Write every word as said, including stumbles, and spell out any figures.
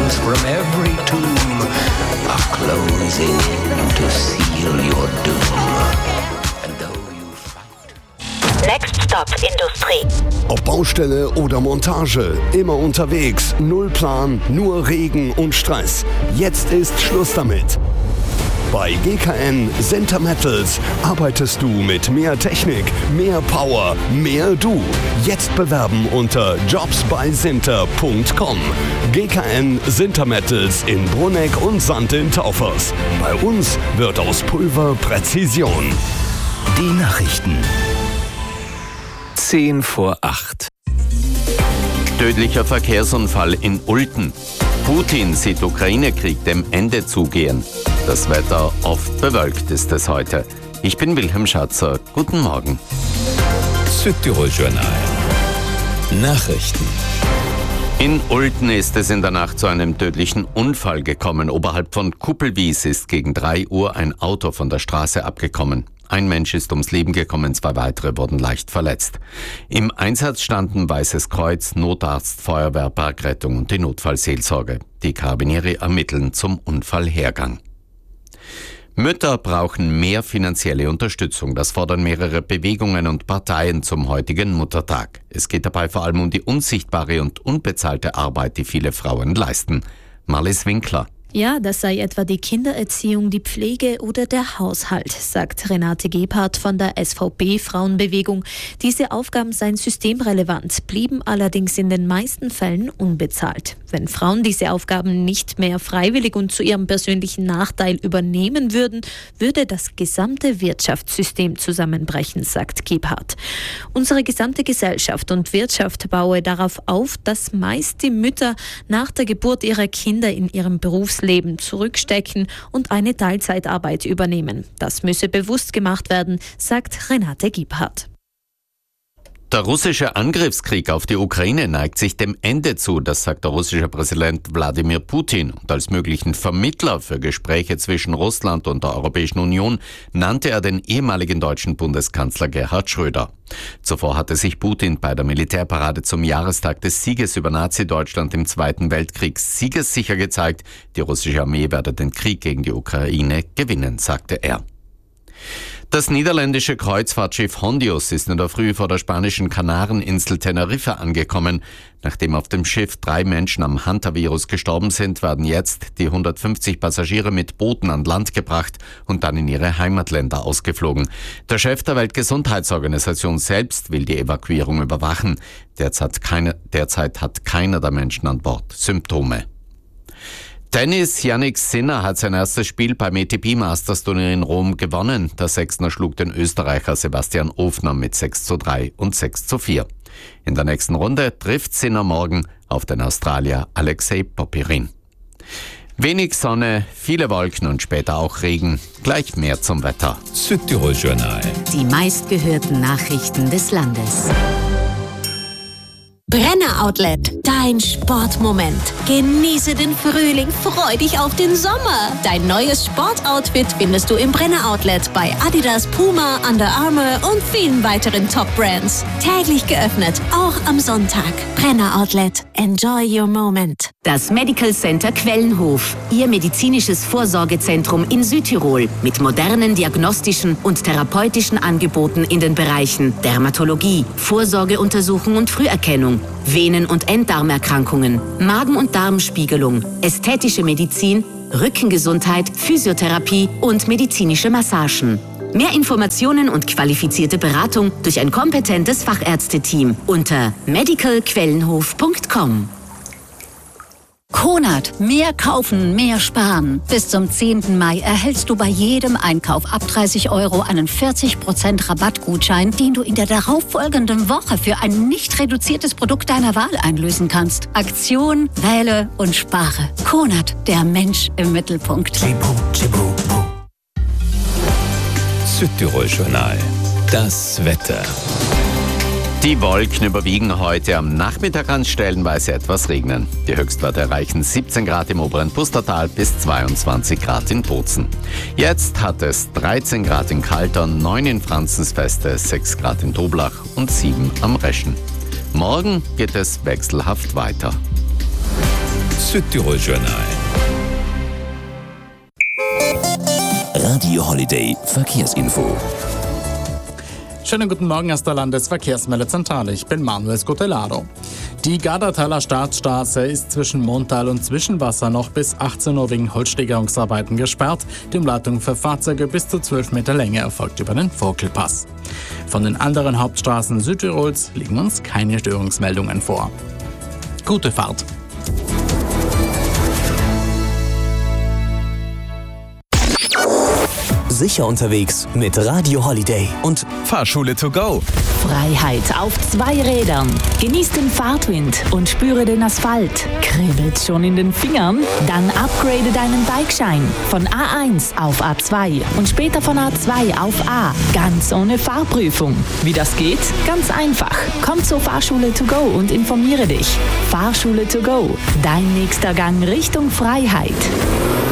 angels from every tomb are closing in to seal your doom. And though you fight... Next Stop Industrie. Ob Baustelle oder Montage, immer unterwegs, null Plan, nur Regen und Stress. Jetzt ist Schluss damit. Bei G K N Sinter Metals arbeitest du mit mehr Technik, mehr Power, mehr du. Jetzt bewerben unter jobs bei sinter punkt com. G K N Sinter Metals in Brunegg und Sand in Taufers. Bei uns wird aus Pulver Präzision. Die Nachrichten. Zehn vor acht. Tödlicher Verkehrsunfall in Ulten. Putin sieht Ukraine-Krieg dem Ende zugehen. Das Wetter oft bewölkt ist es heute. Ich bin Wilhelm Schatzer. Guten Morgen. Südtirol Journal. Nachrichten. In Ulten ist es in der Nacht zu einem tödlichen Unfall gekommen. Oberhalb von Kuppelwies ist gegen drei Uhr ein Auto von der Straße abgekommen. Ein Mensch ist ums Leben gekommen, zwei weitere wurden leicht verletzt. Im Einsatz standen Weißes Kreuz, Notarzt, Feuerwehr, Bergrettung und die Notfallseelsorge. Die Karabinieri ermitteln zum Unfallhergang. Mütter brauchen mehr finanzielle Unterstützung. Das fordern mehrere Bewegungen und Parteien zum heutigen Muttertag. Es geht dabei vor allem um die unsichtbare und unbezahlte Arbeit, die viele Frauen leisten. Marlies Winkler. Ja, das sei etwa die Kindererziehung, die Pflege oder der Haushalt, sagt Renate Gebhardt von der S V P-Frauenbewegung. Diese Aufgaben seien systemrelevant, blieben allerdings in den meisten Fällen unbezahlt. Wenn Frauen diese Aufgaben nicht mehr freiwillig und zu ihrem persönlichen Nachteil übernehmen würden, würde das gesamte Wirtschaftssystem zusammenbrechen, sagt Gebhardt. Unsere gesamte Gesellschaft und Wirtschaft baue darauf auf, dass meist die Mütter nach der Geburt ihrer Kinder in ihrem Berufsleben zurückstecken und eine Teilzeitarbeit übernehmen. Das müsse bewusst gemacht werden, sagt Renate Gebhardt. Der russische Angriffskrieg auf die Ukraine neigt sich dem Ende zu, das sagt der russische Präsident Wladimir Putin. Und als möglichen Vermittler für Gespräche zwischen Russland und der Europäischen Union nannte er den ehemaligen deutschen Bundeskanzler Gerhard Schröder. Zuvor hatte sich Putin bei der Militärparade zum Jahrestag des Sieges über Nazi-Deutschland im Zweiten Weltkrieg siegessicher gezeigt, die russische Armee werde den Krieg gegen die Ukraine gewinnen, sagte er. Das niederländische Kreuzfahrtschiff Hondius ist in der Früh vor der spanischen Kanareninsel Teneriffa angekommen. Nachdem auf dem Schiff drei Menschen am Hantavirus gestorben sind, werden jetzt die hundertfünfzig Passagiere mit Booten an Land gebracht und dann in ihre Heimatländer ausgeflogen. Der Chef der Weltgesundheitsorganisation selbst will die Evakuierung überwachen. Derzeit, keine, derzeit hat keiner der Menschen an Bord Symptome. Tennis, Jannik Sinner hat sein erstes Spiel beim A T P Masters Turnier in Rom gewonnen. Der Sechsner schlug den Österreicher Sebastian Ofner mit sechs zu drei und sechs zu vier. In der nächsten Runde trifft Sinner morgen auf den Australier Alexei Popyrin. Wenig Sonne, viele Wolken und später auch Regen. Gleich mehr zum Wetter. Südtirol Journal. Die meistgehörten Nachrichten des Landes. Brenner Outlet, dein Sportmoment. Genieße den Frühling, freu dich auf den Sommer. Dein neues Sportoutfit findest du im Brenner Outlet bei Adidas, Puma, Under Armour und vielen weiteren Top-Brands. Täglich geöffnet, auch am Sonntag. Brenner Outlet, enjoy your moment. Das Medical Center Quellenhof, Ihr medizinisches Vorsorgezentrum in Südtirol mit modernen diagnostischen und therapeutischen Angeboten in den Bereichen Dermatologie, Vorsorgeuntersuchung und Früherkennung, Venen- und Enddarmerkrankungen, Magen- und Darmspiegelung, ästhetische Medizin, Rückengesundheit, Physiotherapie und medizinische Massagen. Mehr Informationen und qualifizierte Beratung durch ein kompetentes Fachärzteteam unter medical quellenhof punkt com. Konrad, mehr kaufen, mehr sparen. Bis zum zehnten Mai erhältst du bei jedem Einkauf ab dreißig Euro einen vierzig Prozent Rabattgutschein, den du in der darauffolgenden Woche für ein nicht reduziertes Produkt deiner Wahl einlösen kannst. Aktion, wähle und spare. Konrad, der Mensch im Mittelpunkt. Südtirol Journal. Das Wetter. Die Wolken überwiegen heute, am Nachmittag kann es stellenweise etwas regnen. Die Höchstwerte erreichen siebzehn Grad im oberen Pustertal bis zweiundzwanzig Grad in Bozen. Jetzt hat es dreizehn Grad in Kaltern, neun in Franzensfeste, sechs Grad in Toblach und sieben am Reschen. Morgen geht es wechselhaft weiter. Südtirol-Journal. Radio Holiday Verkehrsinfo. Schönen guten Morgen aus der Landesverkehrsmeldezentrale. Ich bin Manuel Scotelado. Die Gardertaler Staatsstraße ist zwischen Montal und Zwischenwasser noch bis achtzehn Uhr wegen Holzsteigerungsarbeiten gesperrt. Die Umleitung für Fahrzeuge bis zu zwölf Meter Länge erfolgt über den Vogtelpass. Von den anderen Hauptstraßen Südtirols liegen uns keine Störungsmeldungen vor. Gute Fahrt! Sicher unterwegs mit Radio Holiday und Fahrschule to go. Freiheit auf zwei Rädern. Genieß den Fahrtwind und spüre den Asphalt. Kribbelt's schon in den Fingern? Dann upgrade deinen Bikeschein von A eins auf A zwei und später von A zwei auf A. Ganz ohne Fahrprüfung. Wie das geht? Ganz einfach. Komm zur Fahrschule to go und informiere dich. Fahrschule to go. Dein nächster Gang Richtung Freiheit.